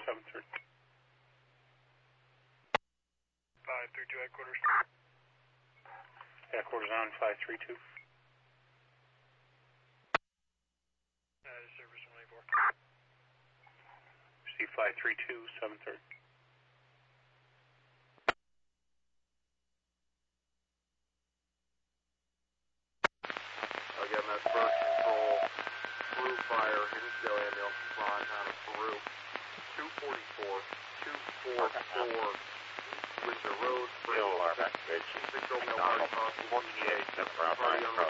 730. 532 headquarters. Headquarters on 532. Service 184. C532, 730. Again, that's Bird Control, Peru Fire, Hinsdale Ambulance, Montana, Peru, 244, 244, Windsor Road, Hill alarm activation. 6 Old Mill Park, 48, 7 Route 9.